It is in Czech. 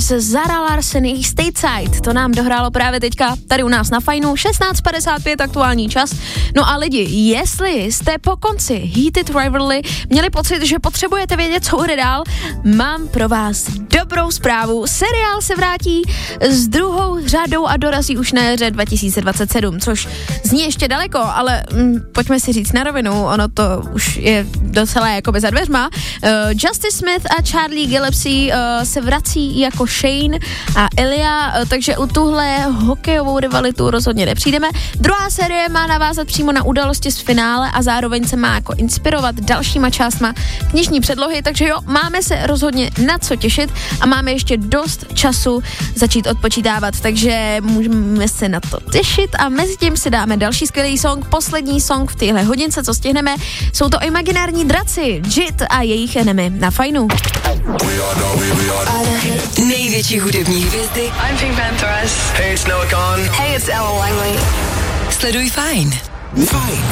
Zara Larsson, jejich Stateside, to nám dohrálo právě teďka tady u nás na Fajnu, 16:55 aktuální čas. No a lidi, jestli jste po konci Heated Rivalry měli pocit, že potřebujete vědět, co bude dál, mám pro vás dobrou zprávu. Seriál se vrátí s druhou řadou a dorazí už na jaře 2027, což zní ještě daleko, ale pojďme si říct na rovinu, ono to už je docela jakoby za dveřma. Justice Smith a Charlie Gillespie se vrací jako Shane a Elia, takže u tuhle hokejovou rivalitu rozhodně nepřijdeme. Druhá série má navázat přímo na události z finále a zároveň se má jako inspirovat dalšíma částma knižní předlohy, takže jo, máme se rozhodně na co těšit a máme ještě dost času začít odpočítávat, takže můžeme se na to těšit a mezi tím si dáme další skvělý song, poslední song v téhle hodince, co stihneme. Jsou to imaginární draci, JIT a jejich Enemy na Fajnu. Největší hudební hvězdy. I'm Pink Panthers. Hey, it's Noah Kahan. Hey, it's Ella Langley. Sleduj Fajn. Fajn